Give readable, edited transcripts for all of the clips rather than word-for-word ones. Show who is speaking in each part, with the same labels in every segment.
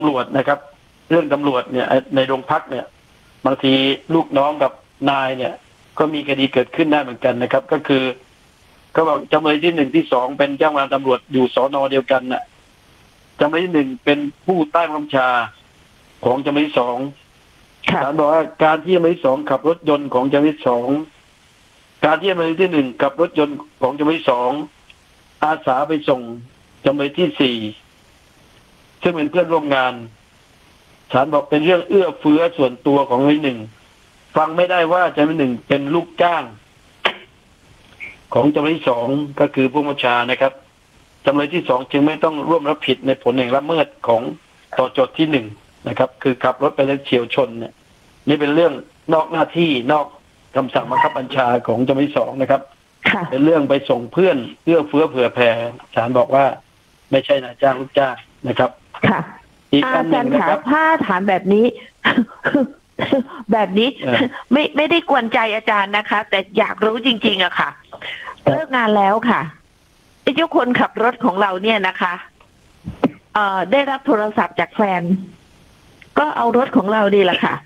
Speaker 1: ตำรวจนะครับเรื่องตำรวจเนี่ยในโรงพักเนี่ยบางทีลูกน้องกับนายเนี่ยก็มีคดีเกิดขึ้นได้เหมือนกันนะครับก็คือก็บอกจำเลยที่หนึ่งที่สองเป็นเจ้าพนักงานตำรวจอยู่สน.เดียวกันน่ะจำเลยที่หนึ่งเป็นผู้ใต้บังคับบัญชาของจำเลยที่สองศาลบอกว่าการที่จำเลยที่สองขับรถยนต์ของจำเลยที่สองการที่จำเลยที่หนึ่งขับรถยนต์ของจำเลยที่สองอาสาไปส่งจำเลยที่สี่ซึ่งเป็นเพื่อนร่วมงานศาลบอกเป็นเรื่องเอื้อเฟื้อส่วนตัวของจำเลยหนึ่งฟังไม่ได้ว่าจำเลยหนึ่งเป็นลูกจ้างของจำเลยที่สองก็คือผู้บัญชานะครับจำเลยที่สองจึงไม่ต้องร่วมรับผิดในผลแห่งละเมิดของต่อโจทย์ที่หนึ่งนะครับคือขับรถไปแล้วเฉียวชนเนี่ยนี่เป็นเรื่องนอกหน้าที่นอกคำสั่งบังคับบัญชาของจำเลยที่สองนะครับเป็นเรื่องไปส่งเพื่อนเอื้อเฟื้อเผื่อแผ่ศาลบอกว่าไม่ใช่นายจ้างลูกจ้างนะครับ
Speaker 2: ค่ะ
Speaker 1: อีกอันหนึ่งนะครับ
Speaker 2: ถ้าถามแบบนี้ แบบนี้ไม่ได้กวนใจอาจารย์นะคะแต่อยากรู้จริงๆอะค่ะเลิกงานแล้วค่ะไอ้เจ้าคนขับรถของเราเนี่ยนะคะได้รับโทรศัพท์จากแฟนก็เอารถของเราดีละค่ะ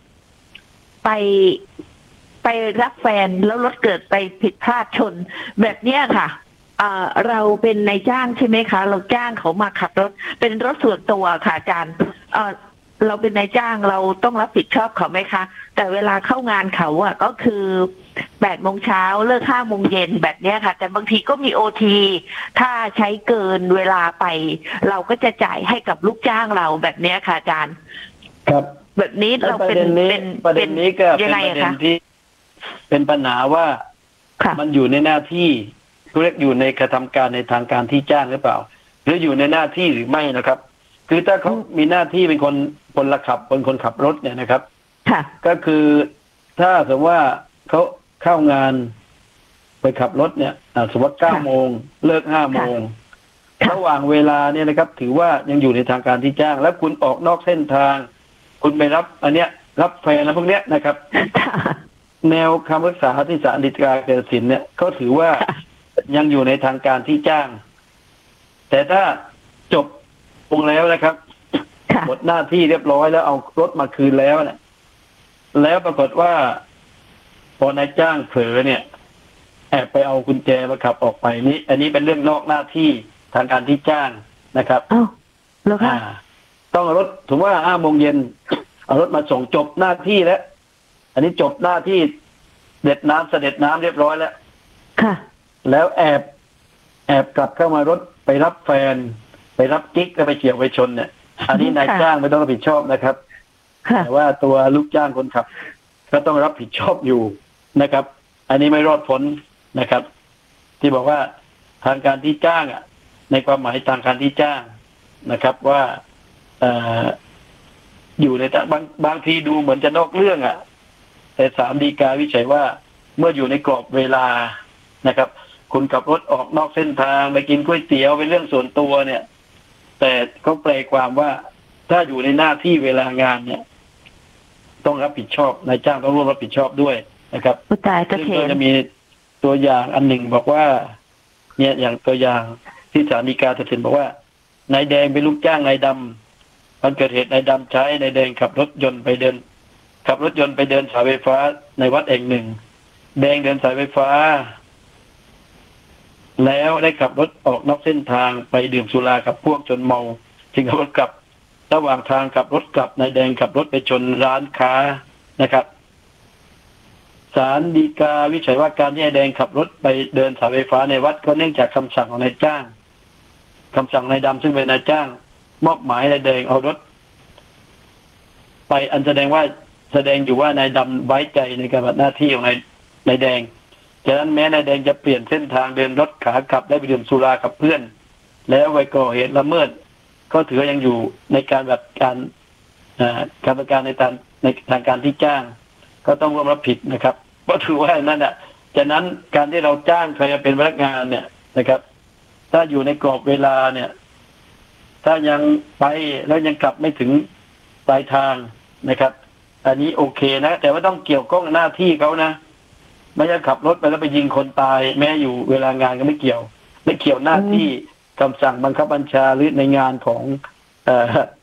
Speaker 2: ไปรับแฟนแล้วรถเกิดไปผิดพลาดชนแบบเนี้ยค่ะเราเป็นนายจ้างใช่ไหมคะเราจ้างเขามาขับรถเป็นรถส่วนตัวค่ะอาจารย์เราเป็นนายจ้างเราต้องรับผิดชอบเขาไหมคะแต่เวลาเข้างานเขาอะก็คือ8 โมงเช้าเลิก5 โมงเย็นแบบเนี้ยค่ะแต่บางทีก็มีOTถ้าใช้เกินเวลาไปเราก็จะจ่ายให้กับลูกจ้างเราแบบเนี้ยค่ะอาจารย์
Speaker 1: ครับ
Speaker 2: แบบนี้เราเป็น
Speaker 1: ประเด็นนี้ก็เป็นประเด็นที่เป็นปัญหาว่ามันอยู่ในหน้าที่เรียกอยู่ในกระทำการในทางการที่จ้างหรือเปล่าหรืออยู่ในหน้าที่หรือไม่นะครับคือถ้าเขามีหน้าที่เป็นคนละขับคนขับรถเนี่ยนะครับก็คือถ้าสมมติว่าเขาเข้างานไปขับรถเนี่ยสมมติ9 โมงเลิก5 โมงระหว่างเวลาเนี่ยนะครับถือว่ายังอยู่ในทางการที่จ้างแล้วคุณออกนอกเส้นทางคุณไปรับอันเนี้ยรับแฟนแล้วพวกเนี้ยนะครับแนวคำพิพากษาที่ศาลฎีกาตัดสินเนี่ยเขาถือว่ายังอยู่ในทางการที่จ้างแต่ถ้าจบลงแล้วนะครับหมดหน้าที่เรียบร้อยแล้วเอารถมาคืนแล้วเนี่ยแล้วปรากฏว่าพอนายจ้างเผลอเนี่ยแอบไปเอากุญแจมาขับออกไปนี่อันนี้เป็นเรื่องนอกหน้าที่ทางการที่จ้างนะครับ
Speaker 2: แล้วค่ะ
Speaker 1: ต้องเอารถถือว่า5 โมงเย็นเอารถมาส่งจบหน้าที่แล้วอันนี้จบหน้าที่เสด็จน้ำเรียบร้อยแล้ว
Speaker 2: ค่ะ
Speaker 1: แล้วแอบกลับเข้ามารถไปรับแฟนไปรับกิ๊กแล้วไปเฉี่ยวไปชนเนี่ยอันนี้นายจ้างไม่ต้องรับผิดชอบนะครับแต่ว่าตัวลูกจ้างคนขับก็ต้องรับผิดชอบอยู่นะครับอันนี้ไม่รอดพ้นนะครับที่บอกว่าทางการที่จ้างในความหมายทางการที่จ้างนะครับว่าอยู่ในบางทีดูเหมือนจะนอกเรื่องแต่ศาลฎีกาวิจัยว่าเมื่ออยู่ในกรอบเวลานะครับคุณขับรถออกนอกเส้นทางไปกินก๋วยเตี๋ยวเป็นเรื่องส่วนตัวเนี่ยแต่เขาแปลความว่าถ้าอยู่ในหน้าที่เวลางานเนี่ยต้องรับผิดชอบนายจ้างต้องร่วมรับผิดชอบด้วยนะครับซึ่งก็จะมีตัวอย่างอันหนึ่งบอกว่าเนี่ยอย่างตัวอย่างที่ศาลฎีกาตัดสินบอกว่านายแดงเป็นลูกจ้างนายดำวันเกิดเหตุนายดำใช้นายแดงขับรถยนต์ไปเดินสายไฟฟ้าในวัดแห่งหนึ่งแดงเดินสายไฟฟ้าแล้วได้ขับรถออกนอกเส้นทางไปดื่มสุรากับพวกจนเมาจึงขับรถกลับระหว่างทางขับรถกลับนายแดงขับรถไปชนร้านค้านะครับศาลฎีกาวิจัยว่าการที่นายแดงขับรถไปเดินสายไฟฟ้าในวัดก็เนื่องจากคำสั่งของนายจ้างคำสั่งนายดำซึ่งเป็นนายจ้างมอบหมายนายแดงเอารถไปอันแสดงอยู่ว่านายดำไว้ใจในการปฏิบัติหน้าที่ของนายแดงฉะนั้นแม้นายแดงจะเปลี่ยนเส้นทางเดินรถขากลับได้ไปดื่มสุรากับเพื่อนแล้วไปก่อเหตุละเมิดก็ถือยังอยู่ในการแบบการประการในทางการที่จ้างก็ต้องร่วมรับผิดนะครับเพราะถือว่านั่นฉะนั้นการที่เราจ้างใครเป็นพนักงานเนี่ยนะครับถ้าอยู่ในกรอบเวลาเนี่ยถ้ายังไปแล้วยังกลับไม่ถึงปลายทางนะครับอันนี้โอเคนะแต่ว่าต้องเกี่ยวข้องหน้าที่เขานะไม่ใช่ขับรถไปแล้วไปยิงคนตายแม้อยู่เวลางานก็ไม่เกี่ยวหน้าที่คำสั่งบังคับบัญชาหรือในงานของ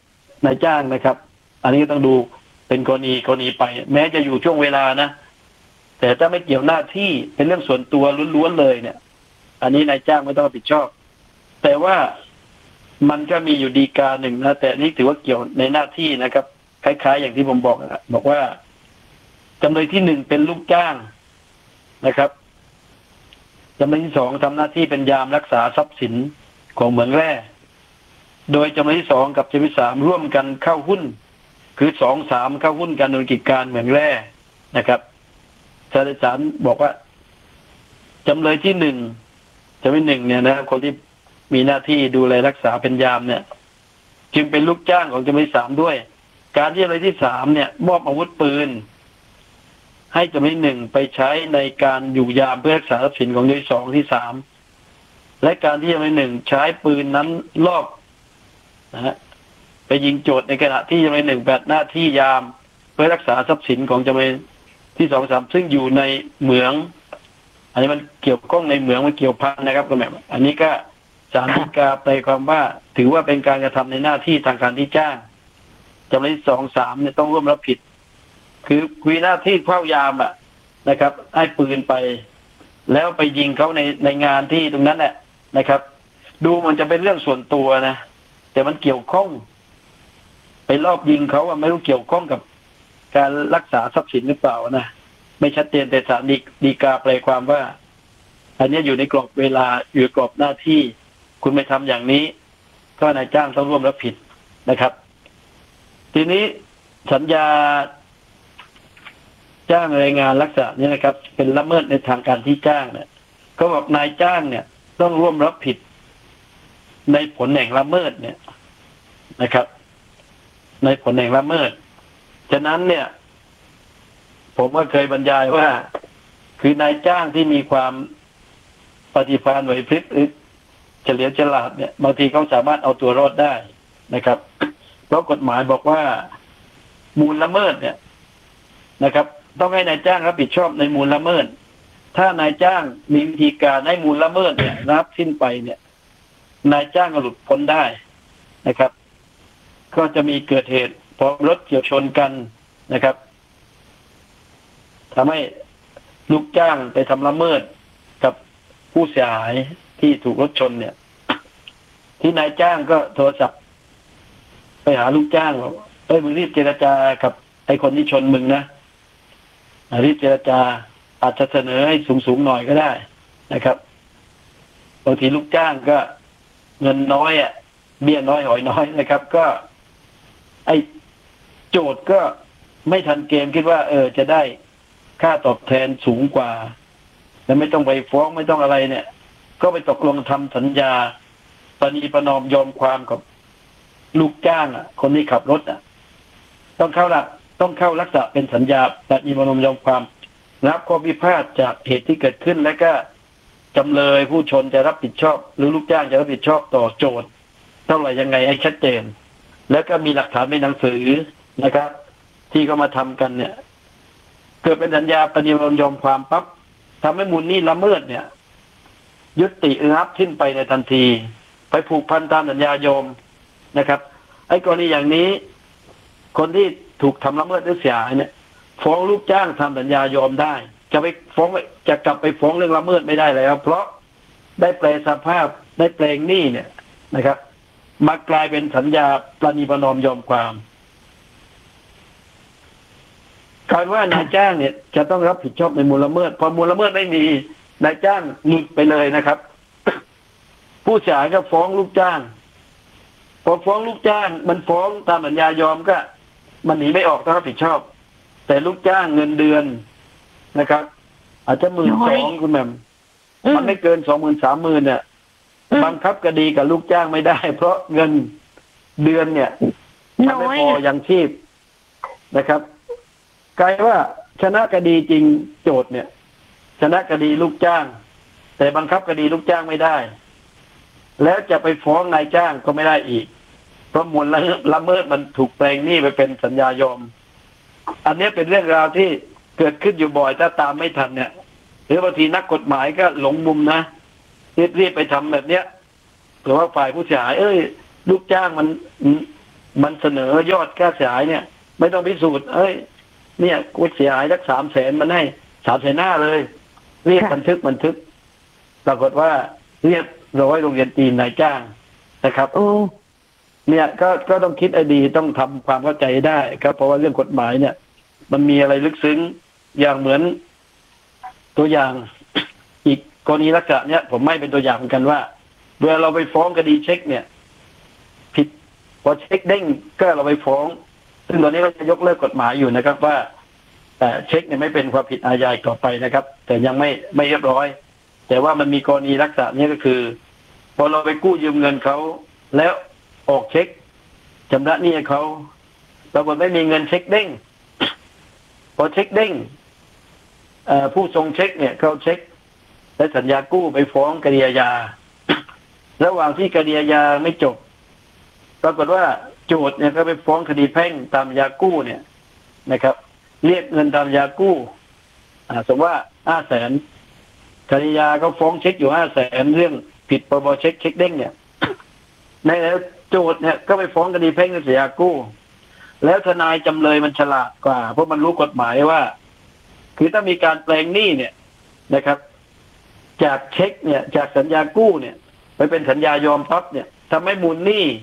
Speaker 1: นายจ้างนะครับอันนี้ต้องดูเป็นกรณีไปแม้จะอยู่ช่วงเวลานะแต่ถ้าไม่เกี่ยวหน้าที่เป็นเรื่องส่วนตัวล้วนๆเลยเนี่ยอันนี้นายจ้างไม่ต้องรับผิดชอบแต่ว่ามันก็มีอยู่ฎีกาหนึ่งนะแต่นี่ถือว่าเกี่ยวในหน้าที่นะครับคล้ายๆอย่างที่ผมบอกว่าจำเลยที่หนึ่งเป็นลูกจ้างนะครับจำเลยที่สองทำหน้าที่เป็นยามรักษาทรัพย์สินของเหมืองแร่โดยจำเลยที่สองกับจำเลยที่สามร่วมกันเข้าหุ้นคือ2-3เข้าหุ้นกันโดยกิจการเหมืองแร่นะครับศาลบอกว่าจำเลยที่หนึ่งจำเลยหนึ่งเนี่ยนะคนที่มีหน้าที่ดูแลรักษาเป็นยามเนี่ยจึงเป็นลูกจ้างของจำเลยที่สามด้วยการที่จำเลยที่สามเนี่ยมอบอาวุธปืนให้จำเลยหนึ่งไปใช้ในการอยู่ยามเพื่อรักษาทรัพย์สินของจำเลยสองที่สามและการที่จำเลยหนึ่งใช้ปืนนั้นลอบนะฮะไปยิงโจทย์ในขณะที่จำเลยหนึ่งปฏิบัติหน้าที่ยามเพื่อรักษาทรัพย์สินของจำเลยที่สองสามซึ่งอยู่ในเหมืองอันนี้มันเกี่ยวข้องในเหมืองมันเกี่ยวพันนะครับคุณแม่อันนี้ก็ศาลฎีกาแปลความว่าถือว่าเป็นการกระทำในหน้าที่ทางการที่จ้างจำเลยที่2-3เนี่ยต้องร่วมรับผิดคือคุยหน้าที่เฝ้ายามนะครับให้ปืนไปแล้วไปยิงเขาในงานที่ตรงนั้นแหละนะครับดูมันจะเป็นเรื่องส่วนตัวนะแต่มันเกี่ยวข้องไปลอบยิงเขาไม่รู้เกี่ยวข้องกับการรักษาทรัพย์สินหรือเปล่านะไม่ชัดเจนแต่ศาลฎีกาแปลความว่าอันนี้อยู่ในกรอบเวลาอยู่กรอบหน้าที่คุณไม่ทำอย่างนี้ก็นายจ้างต้องร่วมรับผิดนะครับทีนี้สัญญาจ้างแรงงานลักษณะนี้นะครับเป็นละเมิดในทางการที่จ้างเนี่ยก็บอกนายจ้างเนี่ยต้องร่วมรับผิดในผลแห่งละเมิดเนี่ยนะครับในผลแห่งละเมิดฉะนั้นเนี่ยผมก็เคยบรรยายว่าคือนายจ้างที่มีความปฏิภาณไหวพริบเฉลียวฉลาดเนี่ยบางทีเขาสามารถเอาตัวรอดได้นะครับเพราะกฎหมายบอกว่ามูลละเมิดเนี่ยนะครับต้องให้นายจ้างรับผิดชอบในมูลละเมิดถ้านายจ้างมีวิธีการให้มูลละเมิดเนี่ยรับสิ้นไปเนี่ยนายจ้างก็หลุดพ้นได้นะครับก็จะมีเกิดเหตุพอรถเฉี่ยวชนกันนะครับทำให้ลูกจ้างไปทำละเมิดกับผู้เสียหายที่ถูกรถชนเนี่ยที่นายจ้างก็โทรศัพท์ไปหาลูกจ้างบอกมึงรีบเจรจากับไอ้คนที่ชนมึงนะรีบเจรจาอาจจะเสนอให้สูงหน่อยก็ได้นะครับบางทีลูกจ้างก็เงินน้อยเบี้ยน้อยหอยน้อยนะครับก็ไอ้โจทย์ก็ไม่ทันเกมคิดว่าจะได้ค่าตอบแทนสูงกว่าแล้วไม่ต้องไปฟ้องไม่ต้องอะไรเนี่ยก็ไปตกลงทำสัญญาประนีประนอมยอมความกับลูกจ้างคนที่ขับรถต้องเข้าลักษณะเป็นสัญญาประนีประนอมยอมความรับข้อพิพาทจากเหตุที่เกิดขึ้นและก็จำเลยผู้ชนจะรับผิดชอบหรือลูกจ้างจะรับผิดชอบต่อโจทย์เท่าไหร่ยังไงให้ชัดเจนแล้วก็มีหลักฐานในหนังสือนะครับที่เขามาทำกันเนี่ยเกิดเป็นสัญญาประนีประนอมยอมความปั๊บทำให้มูลนี้ละเมิดเนี่ยยุติรับสิ้นไปในทันทีไปผูกพันตามสัญญายอมนะครับไอ้กรณีอย่างนี้คนที่ถูกทำละเมิดหรือเสียหายเนี่ยฟ้องลูกจ้างทำสัญญายอมได้จะกลับไปฟ้องเรื่องละเมิดไม่ได้แล้วเพราะได้แปลสภาพได้แปลงหนี้เนี่ยนะครับมากลายเป็นสัญญาประนีประนอมยอมความกลายว่านายจ้างเนี่ยจะต้องรับผิดชอบในมูลละเมิดพอมูลละเมิดไม่มีนายจ้างหลุดไปเลยนะครับผู้เสียหายก็ฟ้องลูกจ้างพอฟ้องลูกจ้างมันฟ้องตามสัญญายอมก็มันหนีไม่ออกต้องรับผิดชอบแต่ลูกจ้างเงินเดือนนะครับอาจจะ12,000คุณแม่มันไม่เกิน20,000-30,000เนี่ยบังคับคดีกับลูกจ้างไม่ได้เพราะเงินเดือนเนี่ยมันไม่พอยังชีพนะครับกลายว่าชนะคดีจริงโจทย์เนี่ยชนะคดีลูกจ้างแต่บังคับคดีลูกจ้างไม่ได้แล้วจะไปฟ้องนายจ้างก็ไม่ได้อีกเพราะมูลละเมิดมันถูกแปลงหนี้ไปเป็นสัญญายอมอันนี้เป็นเรื่องราวที่เกิดขึ้นอยู่บ่อยถ้าตามไม่ทันเนี่ยหรือบางทีนักกฎหมายก็หลงมุมนะรีบไปทำแบบเนี้ยหรือว่าฝ่ายผู้เสียหายลูกจ้างมันมันเสนอยอดค่าเสียหายเนี่ยไม่ต้องพิสูจน์เนี่ยกูเสียหายสัก300,000มันให้350,000เลยเรียกบันทึกปรากฏว่าเรียบร้อยโรงเรียนจีนนายจ้างนะครับเนี่ยก็ต้องคิดให้ดีต้องทำความเข้าใจได้ครับเพราะว่าเรื่องกฎหมายเนี่ยมันมีอะไรลึกซึ้งอย่างเหมือนตัวอย่างอีกกรณีลักษณะเนี้ยผมไม่เป็นตัวอย่างเหมือนกันว่าเวลาเราไปฟ้องคดีเช็คเนี่ยผิดพอเช็คเด้งก็เราไปฟ้องซึ่งตอนนี้เราจะยกเลิกกฎหมายอยู่นะครับว่าเช็คเนี่ยไม่เป็นความผิดอาญาต่อไปนะครับแต่ยังไม่เรียบร้อยแต่ว่ามันมีกรณีลักษณะนี้ก็คือพอเราไปกู้ยืมเงินเขาแล้วออกเช็คชำระหนี้ให้เขาปรากฏไม่มีเงินเช็คเด้งพอเช็คเด้งผู้ส่งเช็คเนี่ยเขาเช็คและสัญญากู้ไปฟ้องคดีอาญาระหว่างที่คดีอาญาไม่จบปรากฏว่าโจทย์เนี่ยก็ไปฟ้องคดีแพ่งตามยากู้เนี่ยนะครับเรียกเงินตามยากู้สมมติว่า500,000คดีอาญาก็ฟ้องเช็คอยู่500,000เรื่องผิดพรบเช็คเด้งเนี่ยในแล้วโจทย์เนี่ยก็ไปฟ้องคดีแพ่งเสียยากู้แล้วทนายจำเลยมันฉลาดกว่าเพราะมันรู้กฎหมายว่าคือถ้ามีการแปลงหนี้เนี่ยนะครับจากเช็คเนี่ยจากสัญญากู้เนี่ยไปเป็นสัญญายอมพับเนี่ยทำให้มูลหนี้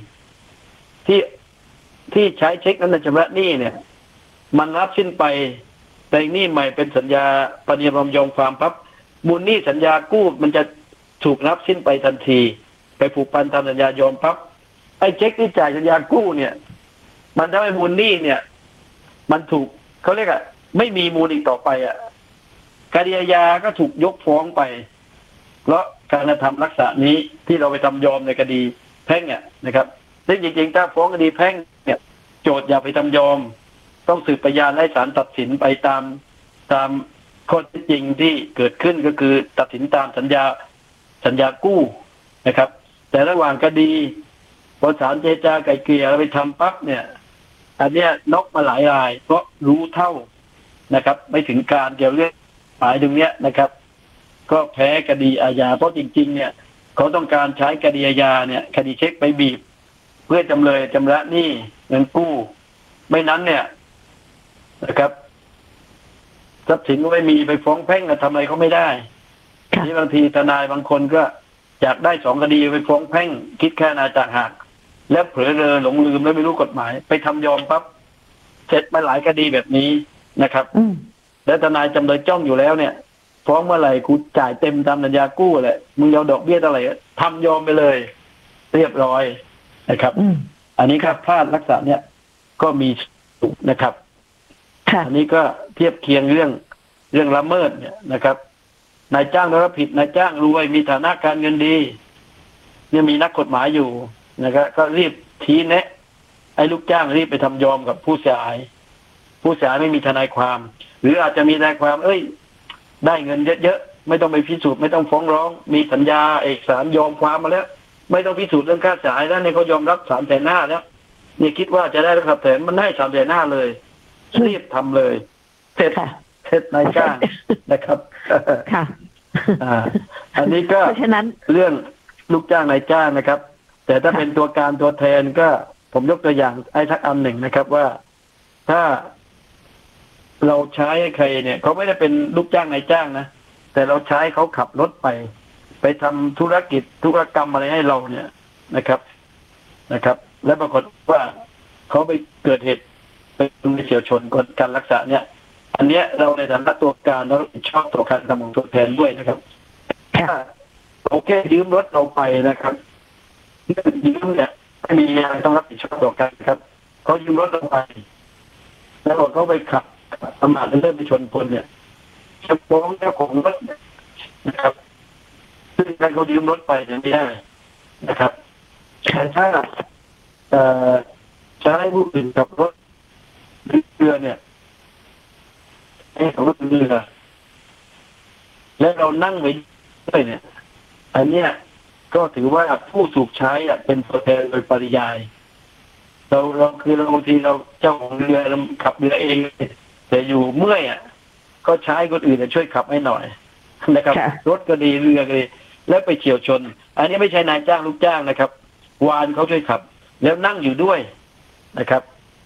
Speaker 1: ที่ใช้เช็คนั้นชำระหนี้เนี่ยมันรับสิ้นไปแปลงหนี้ใหม่เป็นสัญญาปฏิยอมความพับมูลหนี้สัญญากู้มันจะถูกรับสิ้นไปทันทีไปผูกพันตามสัญญายอมพับไอ้เช็คที่จ่ายสัญญากู้เนี่ยมันทำให้มูลหนี้เนี่ยมันถูกเขาเรียกไม่มีมูลอีกต่อไปคดีอาญาก็ถูกยกฟ้องไปเพราะการกระทำลักษณะนี้ที่เราไปทำยอมในคดีแพ่งเนี่ยนะครับซึ่งจริงๆถ้าฟ้องคดีแพ่งเนี่ยโจทย์อย่าไปทำยอมต้องสืบพยานให้ศาลตัดสินไปตามข้อเท็จจริงที่เกิดขึ้นก็คือตัดสินตามสัญญากู้นะครับแต่ระหว่างคดีพอศาลเจรจาไกล่เกลี่ยไปทำปั๊บเนี่ยอันเนี้ยน็อกมาหลายรายเพราะรู้เท่านะครับไม่ถึงการเกี่ยวเรื่องหมายตรงเนี้ยนะครับก็แพ้คดีอาญาเพราะจริงๆเนี่ยเขาต้องการใช้คดีอาญาเนี่ยคดีเช็คไปบีบเพื่อจำเลยชำระหนี้เงินกู้ไม่นั้นเนี่ยนะครับทรัพย์สินก็ไม่มีไปฟ้องแพ่งทำอะไรเขาไม่ได้นี่บางทีทนายบางคนก็อยากได้2 คดีไปฟ้องแพ่งคิดแค่นาต่างหากแล้วเผลอเรอหลงลืมแล้วไม่รู้กฎหมายไปทำยอมปั๊บเสร็จมาหลายคดีแบบนี้นะครับแล้วทนายจำเลยจ้องอยู่แล้วเนี่ยฟ้องเมื่อไหร่กูจ่ายเต็มตามสัญญากู้แหละมึงเอาดอกเบี้ยเท่าไหร่ทำยอมไปเลยเรียบร้อยนะครับอันนี้ครับพลาดลักษณะเนี้ยก็มีนะครับอันนี้ก็เทียบเคียงเรื่องละเมิดเนี่ยนะครับนายจ้างรับผิดนายจ้างรวยมีฐานะการเงินดีเนี่ยมีนักกฎหมายอยู่นะครับก็รีบชี้แนะไอ้ลูกจ้างรีบไปทำยอมกับผู้เสียหายไม่มีทนายความหรืออาจจะมีทนายความได้เงินเยอะๆไม่ต้องไปพิสูจน์ไม่ต้องฟ้องร้องมีสัญญาเอกสารยอมความมาแล้วไม่ต้องพิสูจน์เรื่องค่าเสียหายแล้วเนี่ยเขายอมรับ350,000แล้วนี่คิดว่าจะได้รับแถมมันให้350,000เลยรีบทำเลยเสร็จนายจ้างนะครับ
Speaker 2: ค่ะ
Speaker 1: อันนี้ก็
Speaker 2: เพราะฉะนั้น
Speaker 1: เรื่องลูกจ้างนายจ้างนะครับแต่ถ้าเป็นตัวการตัวแทนก็ผมยกตัวอย่างทักอันหนึ่งนะครับว่าถ้าเราใช้ให้ใครเนี่ยเขาไม่ได้เป็นลูกจ้างนายจ้างนะแต่เราใช้เขาขับรถไปทำธุรกิจธุรกรรมอะไรให้เราเนี่ยนะครับและปรากฏว่าเขาไปเกิดเหตุไปเฉียวชนการรักษาเนี่ยอันเนี้ยเราในฐานะตัวการเราชอบต่อการทำของตัวแทนด้วยนะครับโอเคยืมรถเราไปนะครับยืมเนี่ยไม่มีอะไรต้องรับผิดชอบต่อกันครับเขายืมรถเราไปแล้วเขาไปขับประมาทเริ่มไปชนคนเนี่ยจะฟ้องเจ้าของรถนะครับซึ่งการเขายืมรถไปอย่างนี้ได้นะครับแต่ถ้าใช้ผู้อื่นขับรถหรือเรือเนี่ยขับรถเรือแล้วเรานั่งไว้ด้วยเนี่ยอันเนี้ยก็ถือว่าผู้ถูกใช้เป็นตัวแทนโดยปริยายเราคือเราบางทีเราเจ้าของเรือเราขับเรือเองแต่อยู่เมื่อยก็ใช้คนอื่นช่วยขับให้หน่อยนะครับรถก็ดีเรือก็ดีแล้วไปเฉี่ยวชนอันนี้ไม่ใช่นายจ้างลูกจ้างนะครับวานเขาช่วยขับแล้วนั่งอยู่ด้วยนะครับ